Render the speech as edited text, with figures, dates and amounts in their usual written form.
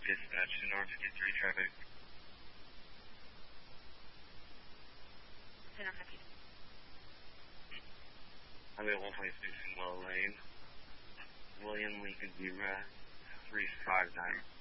dispatch to North 53 traffic. I'm at 126 in Well Lane. William Lincoln Zebra 359.